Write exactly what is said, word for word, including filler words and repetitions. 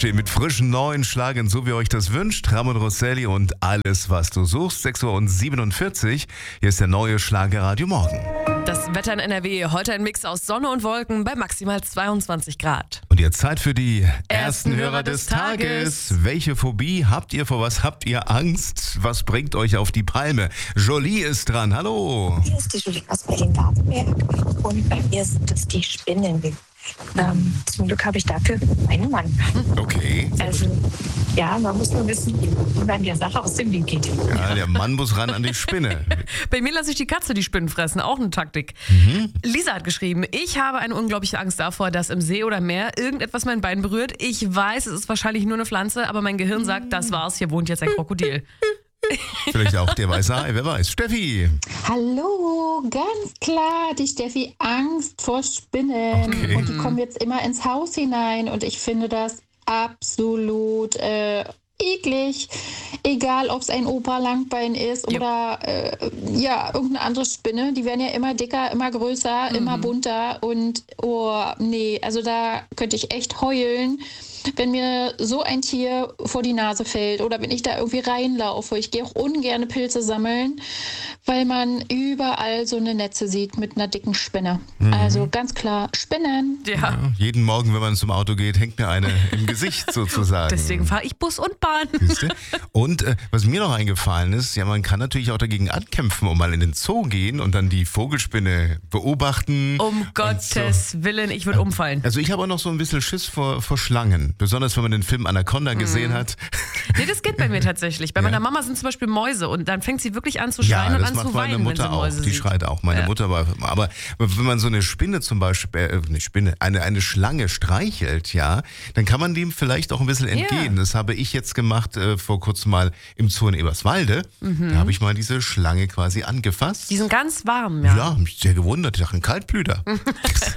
aufstehen mit frischen neuen Schlagern, so wie ihr euch das wünscht. Ramon Rosselli und alles, was du suchst. sechs Uhr siebenundvierzig. Hier ist der neue Schlager Radio Morgen. Das Wetter in N R W, heute ein Mix aus Sonne und Wolken bei maximal zweiundzwanzig Grad. Und jetzt Zeit für die ersten, Ersten Hörer Hörer des des Tages. Tages. Welche Phobie habt ihr? Vor was habt ihr Angst? Was bringt euch auf die Palme? Jolie ist dran. Hallo. Hier ist die Julie aus Berlin-Wartenberg und bei mir sind es die Spinnen. Ähm, zum Glück habe ich dafür einen Mann. Okay. Also, ja, man muss nur wissen, wie man der Sache aus dem Weg geht. Ja, der Mann muss ran an die Spinne. Bei mir lasse ich die Katze die Spinnen fressen, auch eine Taktik. Lisa hat geschrieben, ich habe eine unglaubliche Angst davor, dass im See oder Meer irgendetwas mein Bein berührt. Ich weiß, es ist wahrscheinlich nur eine Pflanze, aber mein Gehirn sagt, das war's, hier wohnt jetzt ein Krokodil. Vielleicht auch der weiße Hai, wer weiß. Steffi. Hallo, ganz klar, die Steffi, Angst vor Spinnen. Okay. Und die kommen jetzt immer ins Haus hinein und ich finde das absolut äh, eklig. Egal, ob es ein Opa-Langbein ist Yep. oder äh, ja, irgendeine andere Spinne. Die werden ja immer dicker, immer größer, immer bunter und oh, nee, also da könnte ich echt heulen, wenn mir so ein Tier vor die Nase fällt oder wenn ich da irgendwie reinlaufe. Ich gehe auch ungern Pilze sammeln, weil man überall so eine Netze sieht mit einer dicken Spinne. Also ganz klar, Spinnen. Ja, Ja, jeden Morgen, wenn man zum Auto geht, hängt mir eine im Gesicht sozusagen. deswegen fahre ich Bus und Bahn. Siehste? Und äh, was mir noch eingefallen ist, ja, man kann natürlich auch dagegen ankämpfen und mal in den Zoo gehen und dann die Vogelspinne beobachten. Um und Gottes so. Willen, ich würde umfallen. Also ich habe auch noch so ein bisschen Schiss vor, vor Schlangen. Besonders wenn man den Film Anaconda gesehen hat. Nee, das geht bei mir tatsächlich. Bei Ja. meiner Mama sind zum Beispiel Mäuse und dann fängt sie wirklich an zu schreien Ja, und das an macht zu meine weinen, wenn Mutter sie auch. Mäuse Die sieht. schreit auch. Meine Ja. Mutter war. Aber wenn man so eine Spinne zum Beispiel, äh, eine Spinne, eine, eine Schlange streichelt, ja, dann kann man dem vielleicht auch ein bisschen entgehen. Ja. Das habe ich jetzt gemacht äh, vor kurzem mal im Zoo in Eberswalde. Da habe ich mal diese Schlange quasi angefasst. Die sind ganz warm, ja. Ja, mich sehr gewundert. Ich dachte, ein Kaltblüter.